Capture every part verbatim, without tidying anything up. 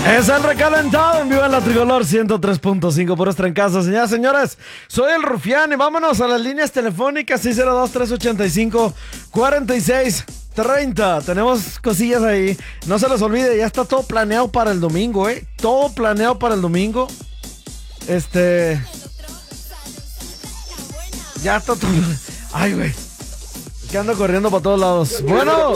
Es el recalentado en vivo en la Tricolor ciento tres punto cinco por estar en casa. Señoras y señores, soy el Rufián y vámonos a las líneas telefónicas seis cero dos, tres ocho cinco, cuatro seis tres cero. Tenemos cosillas ahí. No se les olvide, ya está todo planeado para el domingo, ¿eh? Todo planeado para el domingo. Este... Ya está todo... Ay, güey. Que ando corriendo para todos lados. Bueno.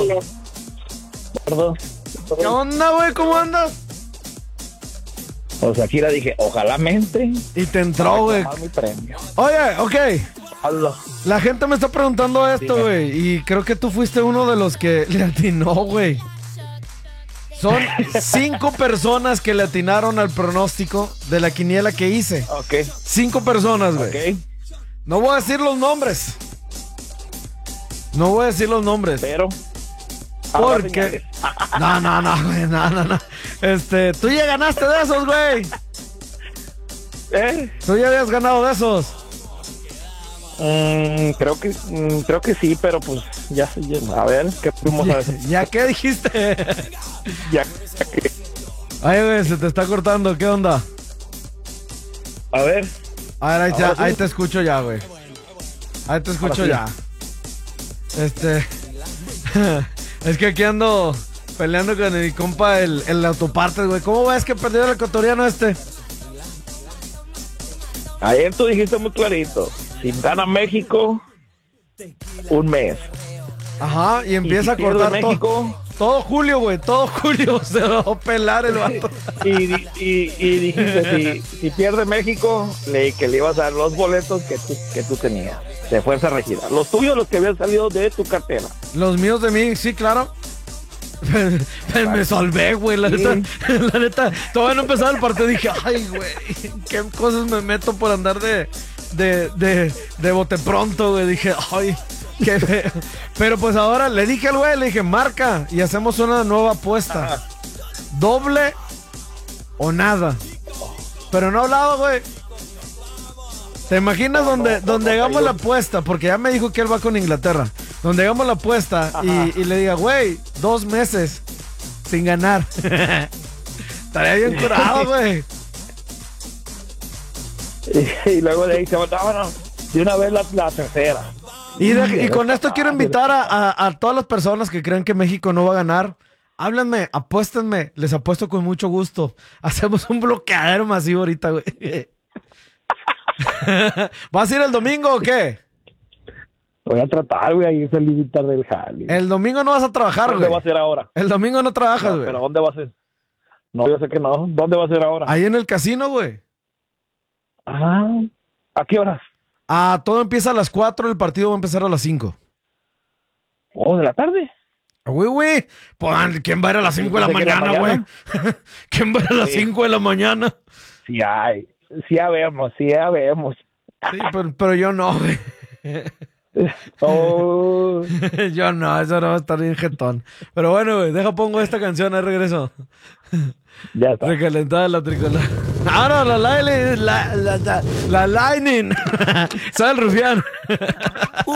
¿Qué onda, güey? ¿Cómo andas? Pues aquí le dije, ojalá me entre. Y te entró, güey. Oye, ok. Hazlo. La gente me está preguntando esto, güey. Y creo que tú fuiste uno de los que le atinó, güey. Son cinco personas que le atinaron al pronóstico de la quiniela que hice. Ok. Cinco personas, güey. Ok. No voy a decir los nombres. No voy a decir los nombres. Pero... Porque... No, no, no, güey. No, no, no. Este, tú ya ganaste de esos, güey. ¿Eh? Tú ya habías ganado de esos. Mm, creo que mm, creo que sí, pero pues ya, ya a ver, ¿qué fuimos a hacer? ¿Ya qué dijiste? Ya, ya que... Ay, güey, se te está cortando. ¿Qué onda? A ver. A ver, ahí, te, Ahora sí. ahí te escucho ya, güey. Ahí te escucho Ahora sí. ya. Este... Es que aquí ando peleando con mi compa el, el autopartes, güey. ¿Cómo ves que perdió el ecuatoriano este? Ayer tú dijiste muy clarito, si gana México, un mes. Ajá, y empieza Y si a cortar pierde todo. México, Todo julio, güey. Todo julio se va a pelar el vato. y, y, y, y dijiste, si, si pierde México, le, que le ibas a dar los boletos que tú, que tú tenías de fuerza regida. Los tuyos, los que habían salido de tu cartera. Los míos de mí, sí, claro. Me salvé, güey, la Sí. neta, la neta, todavía no empezaba el partido, dije, ay, güey, qué cosas me meto por andar de, de, de, de bote pronto, güey, dije, ay, qué feo. Pero pues ahora le dije al güey, le dije, marca y hacemos una nueva apuesta, Ajá. doble o nada, pero no he hablado, güey. ¿Te imaginas No, donde, no, no, donde no, hagamos yo- la apuesta? Porque ya me dijo que él va con Inglaterra. Donde hagamos la apuesta y, y le diga, güey, dos meses sin ganar. Estaría bien curado, güey. Y, y luego le dije, vámonos, de una vez la, la tercera. Y, de- y con esto quiero invitar a, a- a todas las personas que creen que México no va a ganar. Háblenme, apuéstenme, les apuesto con mucho gusto. Hacemos un bloqueadero masivo ahorita, güey. ¿Vas a ir el domingo o qué? Voy a tratar, güey, ahí se limita del jale. El domingo no vas a trabajar, ¿Dónde güey. va a ser ahora? El domingo no trabajas, No, güey. pero ¿dónde va a ser? No, yo sé que no. ¿Dónde va a ser ahora? Ahí en el casino, güey. Ah, ¿a qué horas? Ah, todo empieza a las cuatro, el partido va a empezar a las cinco. Oh, de la tarde. Güey, güey. Pues, ¿quién va a ir a las cinco de la Pensé que era mañana, güey? mañana. ¿Quién va a ir a las Sí. cinco de la mañana? Sí hay, sí ya vemos, sí ya vemos. Sí, pero, pero yo no, güey. Oh, Yo no, eso no va a estar bien jetón. Pero bueno, güey, deja pongo esta canción, ahí regreso. ya está. Recalentada la tricolor. Ah, no, la Lightning. La, la, la, la Lightning. Soy el Rufián.